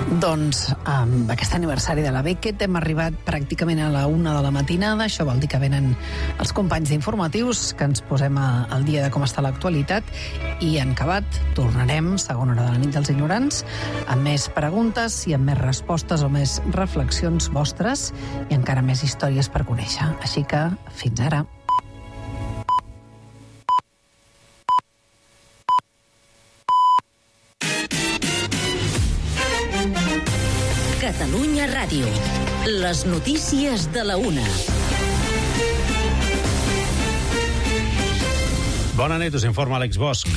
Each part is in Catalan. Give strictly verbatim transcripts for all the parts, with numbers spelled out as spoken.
Doncs amb aquest aniversari de la Beckett hem arribat pràcticament a la una de la matinada. Això vol dir que venen els companys d'informatius, que ens posem a, al dia de com està l'actualitat, i en acabat tornarem, segona hora de la nit dels ignorants, amb més preguntes i amb més respostes o més reflexions vostres i encara més històries per conèixer. Així que fins ara. Catalunya Ràdio. Les notícies de la una. Bona nit, us informa Àlex Bosch.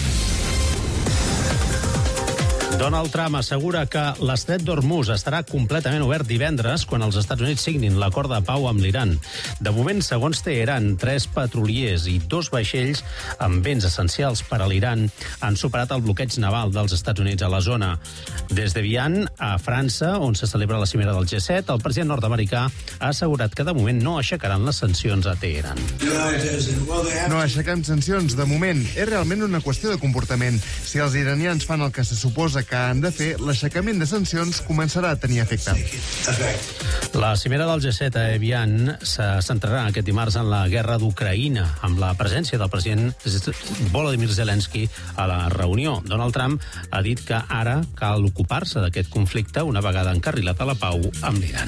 Donald Trump assegura que l'estret d'Hormuz estarà completament obert divendres quan els Estats Units signin l'acord de pau amb l'Iran. De moment, segons Teheran, tres petroliers i dos vaixells amb béns essencials per a l'Iran han superat el bloqueig naval dels Estats Units a la zona. Des de Vian, a França, on se celebra la cimera del G set, el president nord-americà ha assegurat que de moment no aixecaran les sancions a Teheran. No aixecant sancions, de moment. És realment una qüestió de comportament. Si els iranians fan el que se suposa que han de fer, l'aixecament de sancions començarà a tenir efecte. La cimera del G set a Evian se centrarà aquest dimarts en la guerra d'Ucraïna, amb la presència del president Volodymyr Zelensky a la reunió. Donald Trump ha dit que ara cal ocupar-se d'aquest conflicte una vegada encarrilat a la pau amb l'Iran.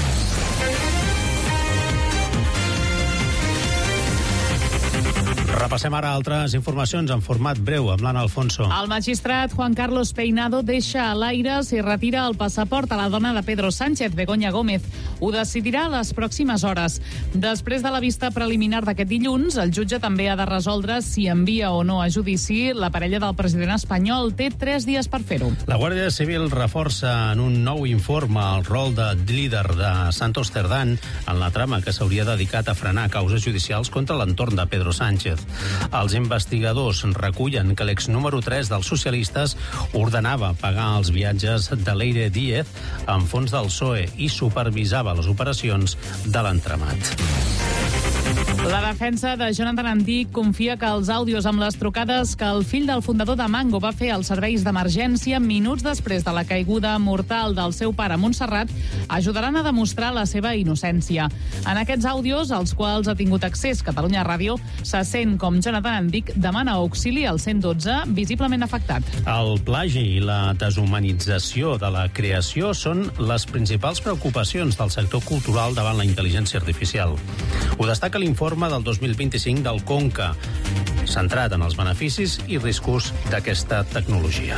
Repassem ara altres informacions en format breu amb l'Anna Alfonso. El magistrat Juan Carlos Peinado deixa a l'aire si retira el passaport a la dona de Pedro Sánchez, Begoña Gómez. Ho decidirà a les pròximes hores. Després de la vista preliminar d'aquest dilluns, el jutge també ha de resoldre si envia o no a judici la parella del president espanyol. Té tres dies per fer-ho. La Guàrdia Civil reforça en un nou informe el rol de líder de Santos Cerdán en la trama que s'hauria dedicat a frenar causes judicials contra l'entorn de Pedro Sánchez. Els investigadors recullen que l'ex número tres dels socialistes ordenava pagar els viatges de Leire Díez en fons del P S O E i supervisava les operacions de l'entramat. La defensa de Jonathan Antic confia que els àudios amb les trucades que el fill del fundador de Mango va fer als serveis d'emergència minuts després de la caiguda mortal del seu pare a Montserrat ajudaran a demostrar la seva innocència. En aquests àudios, als quals ha tingut accés Catalunya Ràdio, se sent com Jonathan Antic demana auxili al cent dotze, visiblement afectat. El plagi i la deshumanització de la creació són les principals preocupacions del sector cultural davant la intel·ligència artificial. Ho destaca l'informe del dos mil vint-i-cinc del Conca, centrat en els beneficis i riscos d'aquesta tecnologia.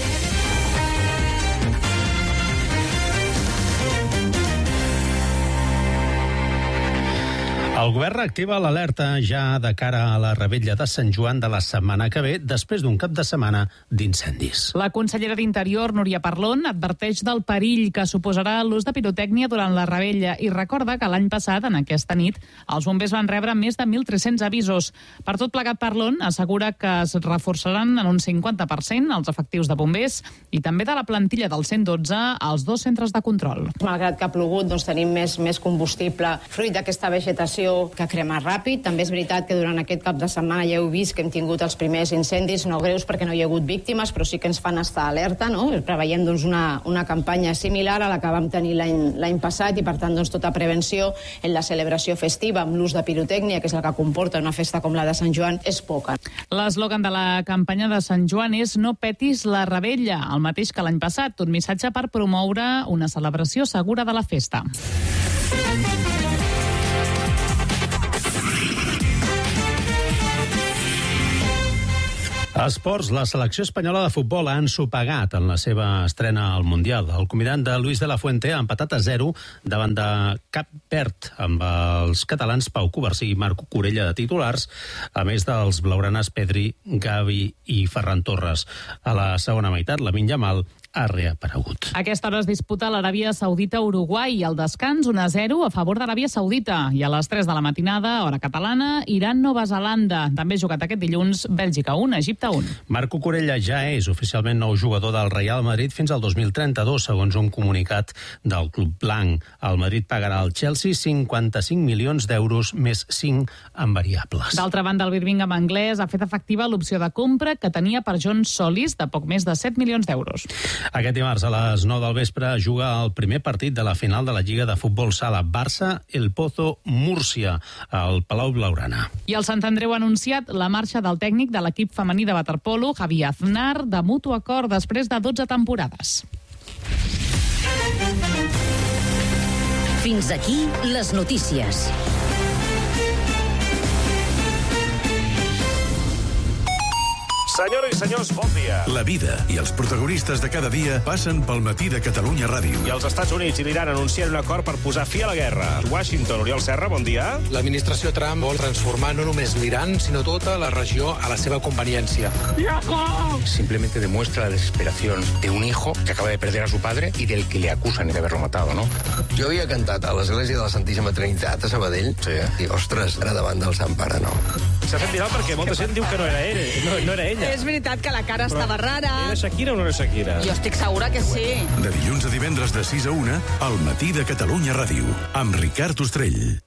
El govern reactiva l'alerta ja de cara a la revetlla de Sant Joan de la setmana que ve, després d'un cap de setmana d'incendis. La consellera d'Interior, Núria Parlon, adverteix del perill que suposarà l'ús de pirotècnia durant la revetlla i recorda que l'any passat, en aquesta nit, els bombers van rebre més de mil tres-cents avisos. Per tot plegat, Parlon assegura que es reforçaran en un cinquanta per cent els efectius de bombers i també de la plantilla del cent dotze als dos centres de control. Malgrat que ha plogut, doncs tenim més, més combustible fruit d'aquesta vegetació que crema ràpid. També és veritat que durant aquest cap de setmana ja heu vist que hem tingut els primers incendis, no greus perquè no hi ha hagut víctimes, però sí que ens fan estar alerta, no? Preveiem doncs, una, una campanya similar a la que vam tenir l'any passat i, per tant, doncs, tota prevenció en la celebració festiva amb l'ús de pirotècnia, que és el que comporta una festa com la de Sant Joan, és poca. L'eslògan de la campanya de Sant Joan és "No petis la revetlla", el mateix que l'any passat, un missatge per promoure una celebració segura de la festa. Esports, la selecció espanyola de futbol ha ensopegat en la seva estrena al Mundial. El combinant de Luis de la Fuente ha empatat a zero davant de Cap Verd, amb els catalans Pau Covarsí i Marc Corella de titulars, a més dels blaugranes Pedri, Gavi i Ferran Torres. A la segona meitat, Lamine Yamal ha reaparegut. A aquesta hora es disputa l'Aràbia Saudita-Uruguai i el descans un a zero a favor d'Aràbia Saudita. I a les tres de la matinada, hora catalana, Iran-Nova Zelanda. També ha jugat aquest dilluns Bèlgica un, Egipte set a un. Marco Corella ja és oficialment nou jugador del Real Madrid fins al dos mil trenta-dos, segons un comunicat del club blanc. El Madrid pagarà al Chelsea cinquanta-cinc milions d'euros més cinc en variables. D'altra banda, el Birmingham anglès ha fet efectiva l'opció de compra que tenia per John Solis de poc més de set milions d'euros. Aquest dimarts a les nou del vespre juga el primer partit de la final de la Lliga de Futbol Sala Barça-El Pozo Múrcia al Palau Blaugrana. I el Sant Andreu ha anunciat la marxa del tècnic de l'equip femení de waterpolo, Javier Aznar, de mutu acord després de dotze temporades. Fins aquí les notícies. Senyores i senyors, bon dia. La vida i els protagonistes de cada dia passen pel Matí de Catalunya Ràdio. I els Estats Units i l'Iran anuncien un acord per posar fi a la guerra. Washington, Oriol Serra, bon dia. L'administració Trump vol transformar no només l'Iran, sinó tota la regió a la seva conveniència. Simplemente demuestra la desesperación de un hijo que acaba de perder a su padre y del que le acusan de haberlo matado, ¿no? Jo havia cantat a l'església de la Santíssima Trinitat a Sabadell. Sí. I, ostres, ara davant del Sant Pare, no. S'ha fet viral perquè molta gent diu que no era ell, no, no era ella. És veritat que la cara Però estava rara. Era Shakira o no era Shakira? Jo estic segura que sí. De dilluns a divendres de sis a una, al Matí de Catalunya Ràdio, amb Ricard Ostrell.